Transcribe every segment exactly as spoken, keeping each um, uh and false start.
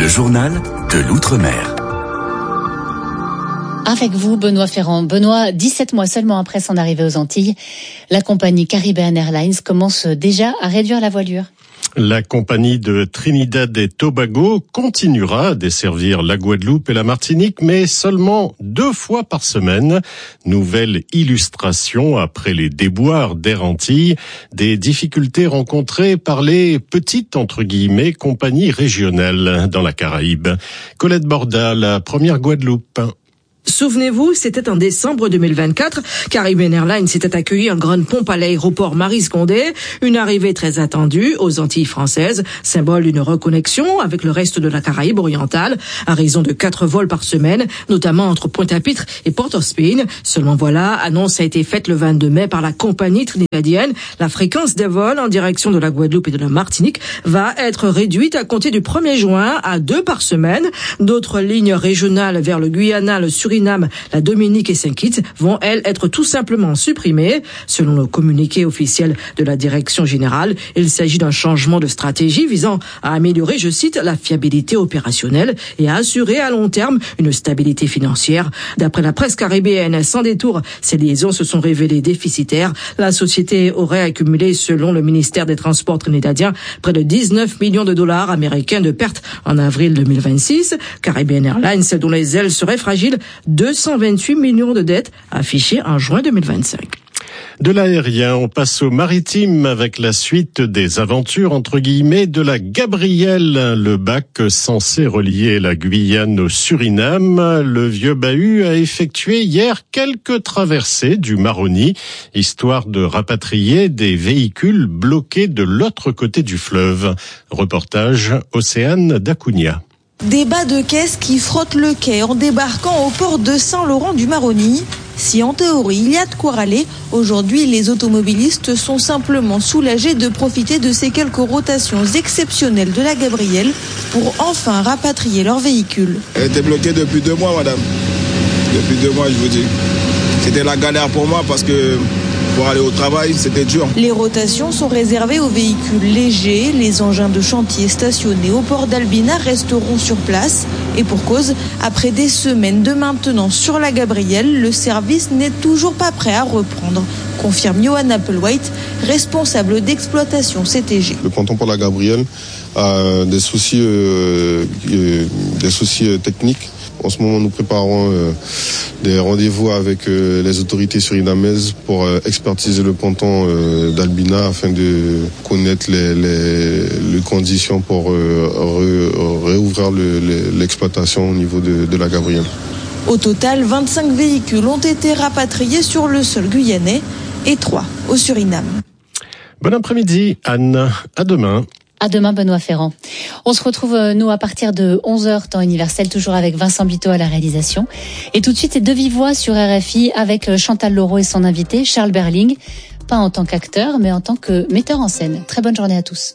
Le journal de l'Outre-mer. Avec vous, Benoît Ferrand. Benoît, dix-sept mois seulement après son arrivée aux Antilles, la compagnie Caribbean Airlines commence déjà à réduire la voilure. La compagnie de Trinidad et Tobago continuera à desservir la Guadeloupe et la Martinique, mais seulement deux fois par semaine. Nouvelle illustration après les déboires d'Air Antilles, des difficultés rencontrées par les petites, entre guillemets, compagnies régionales dans la Caraïbe. Colette Borda, la première Guadeloupe. Souvenez-vous, c'était en décembre deux mille vingt-quatre. Caribbean Airlines s'était accueilli en grande pompe à l'aéroport Maurice Condé. Une arrivée très attendue aux Antilles françaises, symbole d'une reconnexion avec le reste de la Caraïbe orientale, à raison de quatre vols par semaine, notamment entre Pointe-à-Pitre et Port-of-Spain. Seulement voilà, annonce a été faite le vingt-deux mai par la compagnie trinidadienne. La fréquence des vols en direction de la Guadeloupe et de la Martinique va être réduite à compter du premier juin à deux par semaine. D'autres lignes régionales vers le Guyana, le Suriname, la Dominique et Saint-Kitts vont, elles, être tout simplement supprimées. Selon le communiqué officiel de la direction générale, il s'agit d'un changement de stratégie visant à améliorer, je cite, la fiabilité opérationnelle et à assurer à long terme une stabilité financière. D'après la presse caribéenne, sans détour, ces liaisons se sont révélées déficitaires. La société aurait accumulé, selon le ministère des Transports trinidadien, près de dix-neuf millions de dollars américains de pertes en avril deux mille vingt-six. Caribbean Airlines, dont les ailes seraient fragiles, deux cent vingt-huit millions de dettes affichées en juin deux mille vingt-cinq. De l'aérien, on passe au maritime avec la suite des aventures, entre guillemets, de la Gabrielle, le bac censé relier la Guyane au Suriname. Le vieux bahut a effectué hier quelques traversées du Maroni, histoire de rapatrier des véhicules bloqués de l'autre côté du fleuve. Reportage Océane Dacunia. Des bas de caisse qui frottent le quai en débarquant au port de Saint-Laurent-du-Maroni. Si en théorie il y a de quoi râler, aujourd'hui les automobilistes sont simplement soulagés de profiter de ces quelques rotations exceptionnelles de la Gabrielle pour enfin rapatrier leur véhicule. Elle était bloquée depuis deux mois, madame. Depuis deux mois, je vous dis. C'était la galère pour moi parce que pour aller au travail, c'était dur. Les rotations sont réservées aux véhicules légers. Les engins de chantier stationnés au port d'Albina resteront sur place. Et pour cause, après des semaines de maintenance sur la Gabrielle, le service n'est toujours pas prêt à reprendre, confirme Johan Applewhite, responsable d'exploitation C T G. Le ponton pour la Gabrielle a des soucis, euh, des soucis techniques. En ce moment, nous préparons euh, des rendez-vous avec euh, les autorités surinamaises pour euh, expertiser le ponton euh, d'Albina afin de connaître les, les, les conditions pour euh, re, réouvrir le, le, l'exploitation au niveau de, de la Gabrielle. Au total, vingt-cinq véhicules ont été rapatriés sur le sol guyanais et trois au Suriname. Bon après-midi, Anne. À demain. À demain, Benoît Ferrand. On se retrouve, nous, à partir de onze heures, temps universel, toujours avec Vincent Biteau à la réalisation. Et tout de suite, c'est de vive voix sur R F I avec Chantal Laureau et son invité, Charles Berling. Pas en tant qu'acteur, mais en tant que metteur en scène. Très bonne journée à tous.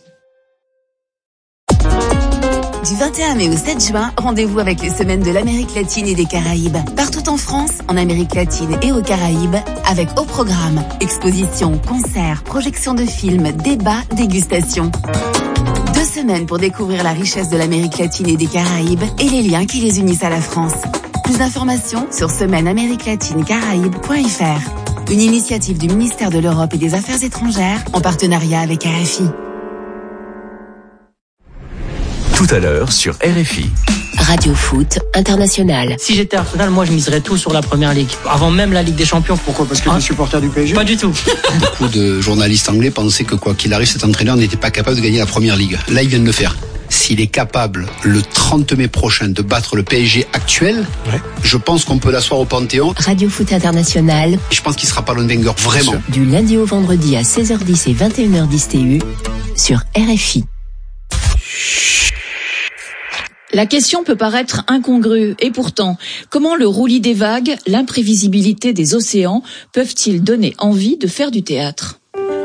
Du vingt et un mai au sept juin, rendez-vous avec les semaines de l'Amérique latine et des Caraïbes. Partout en France, en Amérique latine et aux Caraïbes, avec au programme expositions, concerts, projections de films, débats, dégustations. Deux semaines pour découvrir la richesse de l'Amérique latine et des Caraïbes et les liens qui les unissent à la France. Plus d'informations sur semaine amérique latine caraïbes point f r. Une initiative du ministère de l'Europe et des Affaires étrangères en partenariat avec R F I. Tout à l'heure sur R F I. Radio Foot International. Si j'étais Arsenal, moi je miserais tout sur la Première Ligue. Avant même la Ligue des Champions. Pourquoi ? Parce que tu es supporter du P S G ? Pas du tout. Beaucoup de journalistes anglais pensaient que quoi qu'il arrive, cet entraîneur n'était pas capable de gagner la Première Ligue. Là, il vient de le faire. S'il est capable, le trente mai prochain, de battre le P S G actuel, ouais. Je pense qu'on peut l'asseoir au Panthéon. Radio Foot International. Je pense qu'il sera pas loin de Wenger, vraiment. Du lundi au vendredi à seize heures dix et vingt et une heures dix T U sur R F I. La question peut paraître incongrue, et pourtant, comment le roulis des vagues, l'imprévisibilité des océans peuvent-ils donner envie de faire du théâtre ?